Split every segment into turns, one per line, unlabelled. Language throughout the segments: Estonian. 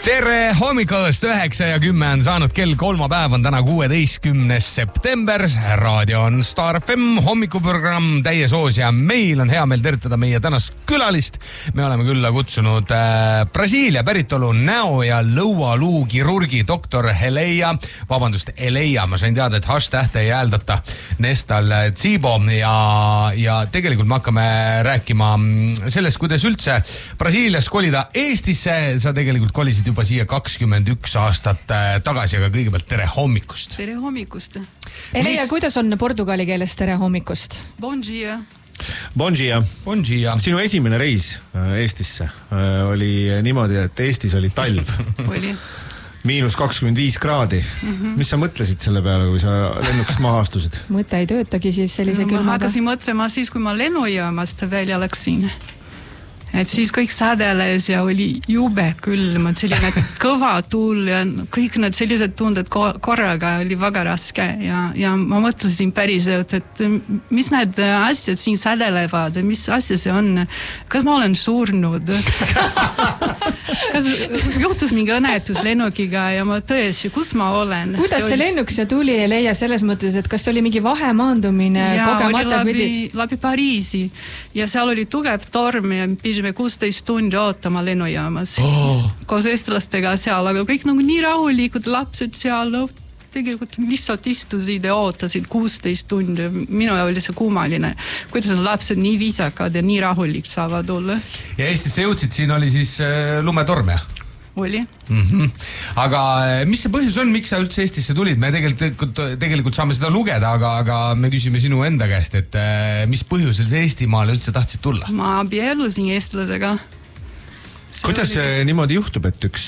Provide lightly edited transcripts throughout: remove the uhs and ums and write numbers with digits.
Tere hommikust, 9:10 on saanud kell, kolmapäev on täna 16. september. Raadio on Star FM hommikuprogramm täies hoos ja meil on hea meel tervitada meie tänast külalist. Me oleme külla kutsunud Brasiilia päritolu näo- ja lõualuukirurgi doktor Eleia. Ma sain teada, et hash-tähte ei hääldata Nestal Tsibo ja tegelikult me hakkame rääkima sellest, kuidas üldse Brasiiliast kolida Eestisse. Sa tegelikult kolisid juba siia 21 aastat tagasi, aga kõigepealt tere hommikust.
Tere hommikust.
Eleia, kuidas on portugali keeles tere hommikust?
Bon dia.
Bon dia.
Bon dia.
Sinu esimene reis Eestisse oli niimoodi, et Eestis oli talv.
Oli.
-25 kraadi. Mis sa mõtlesid selle peale, kui sa lennukast maha astusid?
Mõte ei töötagi siis sellise külmaga.
Ma hakkasin mõtlema siis, kui ma lennujaamast välja läksin. Et siis kõik sädeles ja oli jube külm, selline kõva tuul ja kõik need sellised tunded korraga oli väga raske ja ma mõtlesin päriselt, et mis need asjad siin sädelevad, mis asja see on, kas ma olen surnud, kas juhtus mingi õnnetus lennukiga ja ma tõesti, kus ma olen.
Kuidas see lennuk see tuli, Eleia, selles mõttes, et kas oli mingi vahemaandumine kogemata pidi?
Läbi Pariisi ja seal oli tugev torm ja pidime 16 tundi ootama lennujaamas koos eestlastega seal, aga kõik nagu nii rahulikud lapsed seal tegelikult lihtsalt istusid ja ootasid 16 tundi. Minu oli see kummaline, kuidas on lapsed nii viisakad ja nii rahulik saavad olla.
Ja Eestisse jõudsid, siin oli siis lumetorm, jah?
Oli.
Aga mis see põhjus on, miks sa üldse Eestisse tulid? Me tegelikult saame seda lugeda, aga me küsime sinu enda käest, et mis põhjusel see Eestimaale üldse tahtsid tulla?
Ma abiellusin eestlasega.
Kuidas see niimoodi juhtub, et üks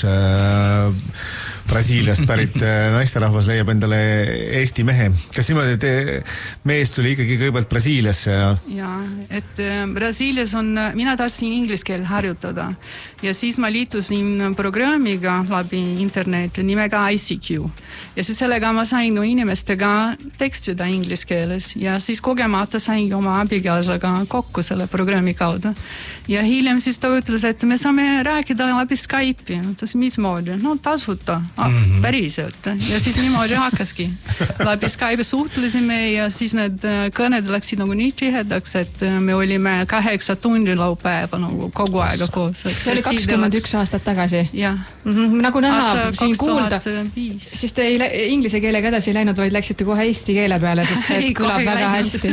Brasiiliast pärit naisterahvas leiab endale Eesti mehe? Kas niimoodi, et mees tuli ikkagi kõigepealt Brasiiliasse?
Ja, et Brasiilias on, mina tahtsin inglise keel harjutada ja siis ma liitusin programmiga läbi interneti nimega ICQ ja siis sellega ma sain inimestega tekstida inglise keeles ja siis kogemata sain oma abikaasaga kokku selle programmi kaudu ja hiljem siis ta ütles, et me saame rääkida läbi Skype'i, mismoodi, no tasuta, päriselt ja siis niimoodi hakkaski läbi Skype'i suhtlesime ja siis need kõned läksid nagu nii tihedaks, et me olime 8 tundi laupäeva nagu kogu aega koos.
See oli 21 aastat tagasi?
Jah.
Nagu näha siin kuulda,
2005.
siis te inglise keelega edasi ei läinud, vaid läksite kohe eesti keele peale, sest see kõlab väga hästi.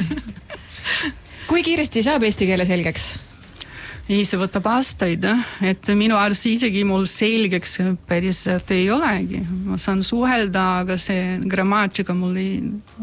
Kui kiiresti saab eesti keele selgeks?
Ei, see võtab aastaid, et minu arust isegi mul selgeks päriselt ei olegi. Ma saan suhelda, aga see grammatika mul ei,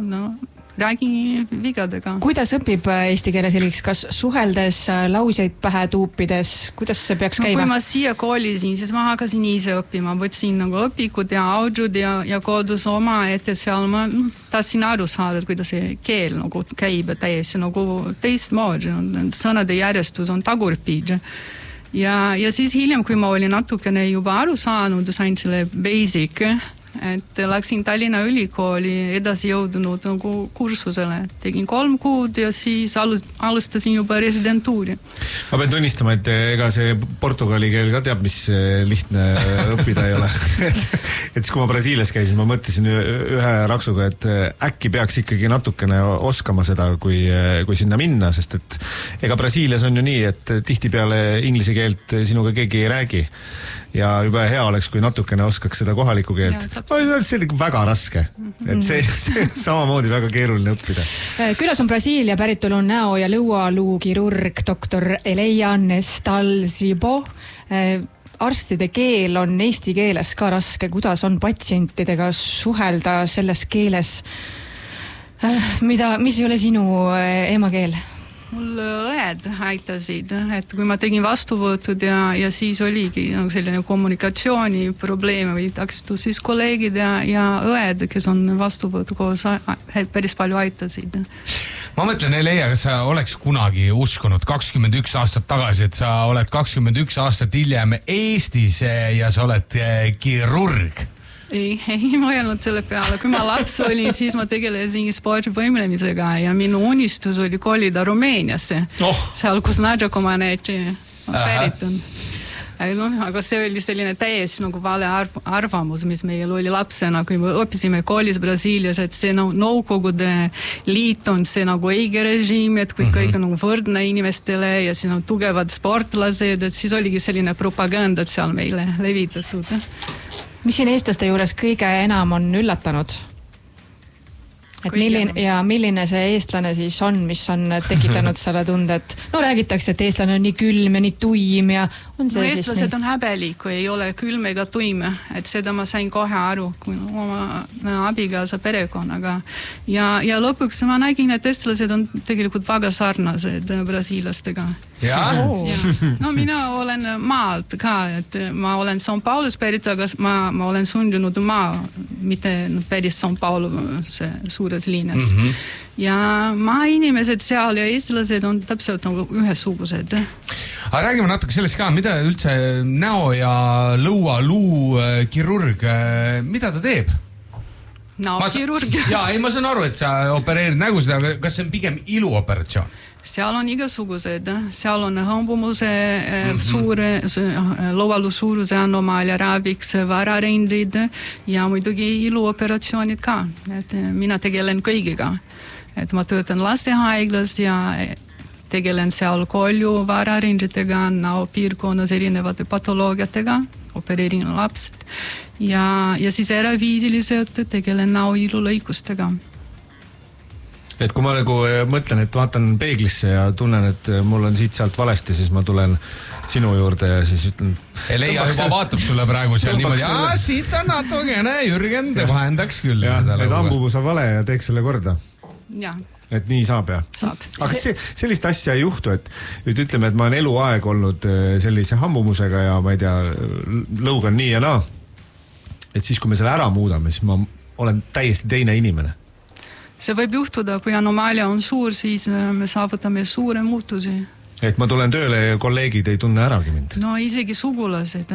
räägi vigadega.
Kuidas õpib eesti keele selgeks? Kas suheldes, lauseid pähe tuupides? Kuidas see peaks käima?
Kui ma siia koolisin, siis ma hakkasin ise õppima. Võtsin nagu õpikud ja audiod ja koodus oma ette seal. Ma tahtsin aru saada, kuidas see keel nagu käib täiesti nagu teistmoodi. Sõnade järjestus on tagurpid. Ja siis hiljem, kui ma olin natukene juba aru saanud, sain selle basic, et läksin Tallinna ülikooli edasi jõudnud nagu kursusele. Tegin 3 kuud ja siis alustasin juba residentuuri.
Ma pean tunnistama, et ega see portugali keel ka teab, mis lihtne õppida ei ole. Et siis kui ma Brasiilias käisin, ma mõtlesin ühe raksuga, et äkki peaks ikkagi natukene oskama seda, kui sinna minna, sest et ega Brasiilias on ju nii, et tihtipeale inglise keelt sinuga keegi ei räägi. Ja juba hea oleks, kui natukene oskaks seda kohaliku keelt. See on väga raske. Et see samamoodi väga keeruline õppida.
Külas on Brasiilia päritolu näo- ja lõualuukirurg doktor Eleia Nestal Tsibo. Arstide keel on eesti keeles ka raske. Kuidas on patsientidega suhelda selles keeles, mis ei ole sinu emakeel?
Mul õed aitasid, et kui ma tegin vastuvõtud ja siis oligi selline kommunikatsiooni probleem või takstus, siis kolleegid ja õed, kes on vastuvõtu koos, päris palju aitasid.
Ma mõtlen, Eleia, kas sa oleks kunagi uskunud 21 aastat tagasi, et sa oled 21 aastat hiljem Eestis ja sa oled kirurg?
Ei, ma ei olnud selle peale. Kui ma laps olin, siis ma tegelesin spordivõimlemisega ja minu unistus oli kolida Rumeeniasse. Seal, kus Nadja Comaneci pärit on. Aga see oli selline täiesti nagu vale arvamus, mis meil oli lapsena, kui me õppisime koolis Brasiilias, et see Nõukogude liit on see nagu õige režiim, et kui kõik on nagu võrdne inimestele ja siin on tugevad sportlased, et siis oligi selline propaganda seal meile levitatud.
Mis siin eestlaste juures kõige enam on üllatanud? Et milline see eestlane siis on, mis on tekitanud selle tunde, et räägitakse, et eestlane on nii külm ja nii tuim ja on see
eestlased on häbeli, kui ei ole külm ega tuim, et seda ma sain kohe aru, kui oma abikaasa perekonnaga. Ja lõpuks ma nägin, et eestlased on tegelikult väga sarnased brasiilastega. No mina olen maalt ka, et ma olen São Paulos pärit, aga ma olen sundinud mitte päris São Paulo suures liines. Ja inimesed seal ja eestlased on täpselt nagu ühesugused.
Aga räägime natuke sellest ka, mida üldse näo- ja lõualuu kirurg, mida ta teeb?
Kirurg.
Ma saan aru, et sa opereerid nägusid, aga kas see on pigem iluoperatsioon?
Seal on igasugused, seal on hambumuse lõualuu suuruse anomaalia raviks vararendid ja muidugi iluoperatsioonid ka. Et mina tegelen kõigiga. Et ma töötan lastehaiglas ja tegelen seal kolju vararenditega, näopiirkonnas erinevate patoloogiatega, opereerin lapsed ja siis eraviisiliselt tegelen näoilulõikustega.
Et kui ma nagu mõtlen, et vaatan peeglisse ja tunnen, et mul on siit-sealt valesti, siis ma tulen sinu juurde ja siis ütlen...
Leia juba vaatab sulle praegu seal niimoodi, siit on natukene, Jürgen, te vahendaks küll.
Et ambumus on vale ja teeks selle korda.
Ja.
Et nii saab ja?
Saab.
Aga sellist asja ei juhtu, et ütleme, et ma olen eluaeg olnud sellise hambumusega ja ma ei tea, lõugan nii ja naa. Et siis, kui me selle ära muudame, siis ma olen täiesti teine inimene.
See võib juhtuda, kui anomaalia on suur, siis me saavutame suure muutusi.
Et ma tulen tööle ja kolleegid ei tunne äragi mind.
No isegi sugulased.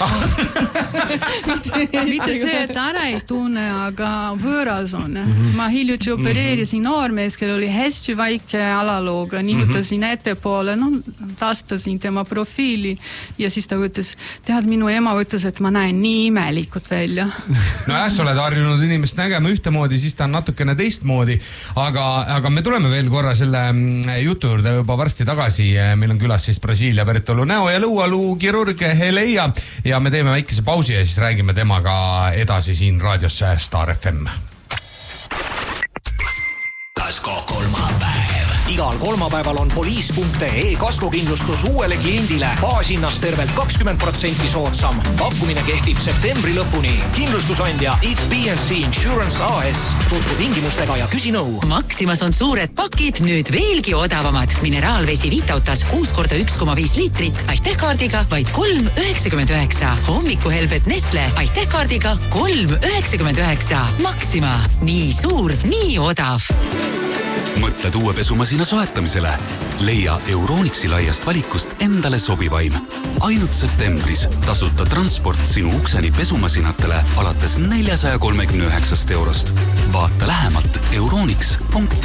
Mitte see, et ära ei tunne, aga võõras on. Ma hiljuti opereerisin noormees, kel oli hästi väike alalooga, nihutasin ettepoole, tastasin tema profiili ja siis ta ütles, tead, minu ema ütles, et ma näen nii imelikult välja.
Sa oled harjunud inimest nägema ühtemoodi, siis ta on natukene teistmoodi, aga me tuleme veel korra selle jutu juurde juba varsti tagasi. Meil on külas siis Brasiilia päritolu näo- ja lõualuu kirurg Leia ja me teeme väikese pausi ja siis räägime temaga edasi siin raadios Star FM.
Kasko kolmapäev. Igal kolmapäeval on poliis.ee kaskokindlustus uuele kliendile baashinnast tervelt 20% soodsam. Pakkumine kehtib septembri lõpuni. Kindlustusandja If B&C Insurance AS. Tutvu tingimustega ja küsi nõu.
Maximas on suured pakid nüüd veelgi odavamad. Mineraalvesi Vitautas 6x1,5 liitrit aitähkaardiga vaid 3,99. Hommikuhelbed Nestle aitähkaardiga 3,99. Maxima. Nii suur, nii odav.
Mõtled uue pesumasina soetamisele. Leia Euronixi laiast valikust endale sobivaim. Ainult septembris tasuta transport sinu ukseni pesumasinatele alates 439 €. Vaata lähemalt euronix.ee.